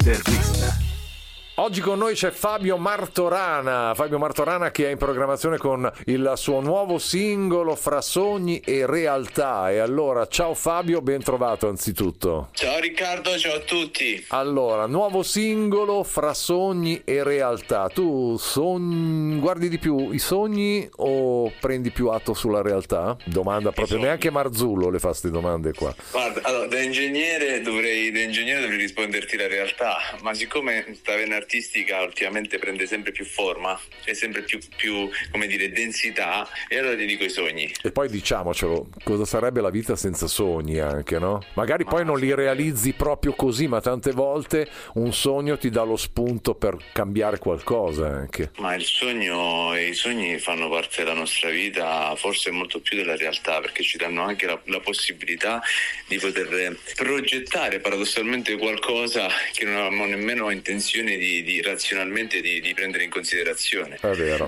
Intervista. Oggi con noi c'è Fabio Martorana che è in programmazione con il suo nuovo singolo Fra sogni e realtà. E allora, ciao Fabio, ben trovato anzitutto. Ciao Riccardo, ciao a tutti. Allora, nuovo singolo Fra sogni e realtà. Tu guardi di più i sogni o prendi più atto sulla realtà? Domanda proprio, neanche Marzullo le fa queste domande qua. Guarda, allora, da ingegnere dovrei risponderti la realtà, ma siccome sta vena artistica ultimamente prende sempre più forma, c'è sempre più come dire, densità, e allora ti dico i sogni. E poi diciamocelo, cosa sarebbe la vita senza sogni anche, no? Magari poi non li realizzi proprio così, ma tante volte un sogno ti dà lo spunto per cambiare qualcosa anche. Ma i sogni fanno parte della nostra vita, forse molto più della realtà, perché ci danno anche la possibilità di poter progettare paradossalmente qualcosa che non avevamo nemmeno intenzione di razionalmente di prendere in considerazione. È vero.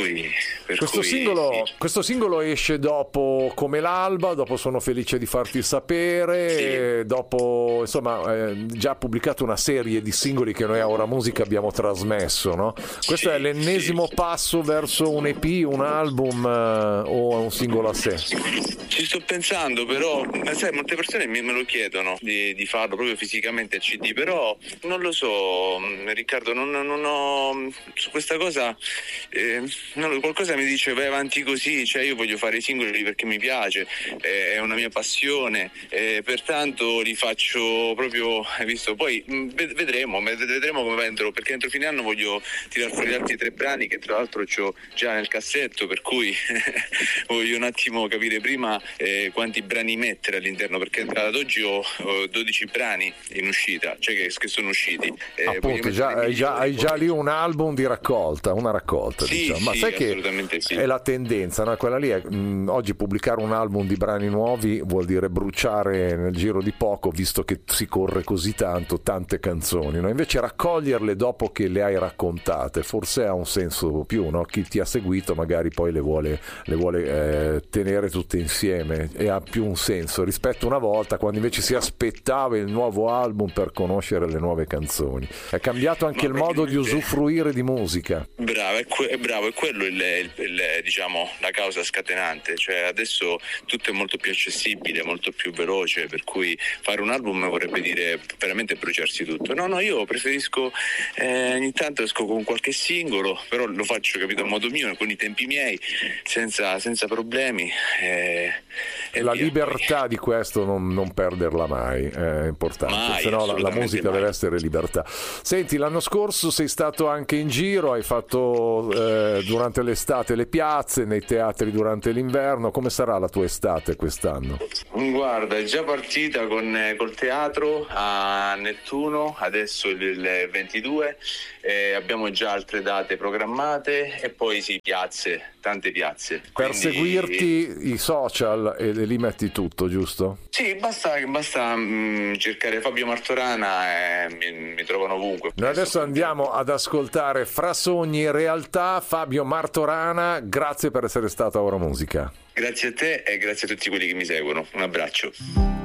Questo singolo esce dopo Come l'alba, dopo Sono felice di farti sapere, sì. Dopo insomma già pubblicato una serie di singoli che noi a Ora Musica abbiamo trasmesso, no? Questo è l'ennesimo passo verso un EP, un album o un singolo a sé? Ci sto pensando, però sai, molte persone me lo chiedono di farlo proprio fisicamente il CD, però non lo so Riccardo, non ho su questa cosa qualcosa mi dice vai avanti così, cioè io voglio fare i singoli perché mi piace, è una mia passione, pertanto li faccio proprio, hai visto, poi vedremo come va perché entro fine anno voglio tirar fuori altri 3 brani che tra l'altro ho già nel cassetto, per cui voglio un attimo capire prima quanti brani mettere all'interno, perché ad oggi ho 12 brani in uscita, cioè che sono usciti. Appunto, hai già lì un album di raccolta, una raccolta, sì, diciamo. Ma sì, sai che sì. È la tendenza, no? Quella lì è, oggi pubblicare un album di brani nuovi vuol dire bruciare nel giro di poco, visto che si corre così tante canzoni, no? Invece raccoglierle dopo che le hai raccontate forse ha un senso più, no? Chi ti ha seguito magari poi le vuole tenere tutte insieme e ha più un senso rispetto a una volta quando invece si aspettava il nuovo album per conoscere le nuove canzoni. È cambiato anche il modo di usufruire di musica. Bravo, è quello diciamo la causa scatenante, cioè adesso tutto è molto più accessibile, molto più veloce, per cui fare un album vorrebbe dire veramente bruciarsi tutto. No, io preferisco ogni tanto esco con qualche singolo, però lo faccio, capito, a modo mio, con i tempi miei, senza problemi. La libertà di questo non perderla mai, è importante, se no la musica deve essere libertà. Senti, l'anno scorso sei stato anche in giro, hai fatto durante l'estate le piazze, nei teatri durante l'inverno. Come sarà la tua estate quest'anno? Guarda, è già partita col teatro a Nettuno, adesso il 22, abbiamo già altre date programmate e poi sì, tante piazze. Per seguirti i social e lì metti tutto, giusto? Sì, basta cercare Fabio Martorana e mi trovano ovunque. Noi adesso andiamo ad ascoltare Fra sogni e realtà. Fabio Martorana, grazie per essere stato a Ora Musica. Grazie a te e grazie a tutti quelli che mi seguono. Un abbraccio.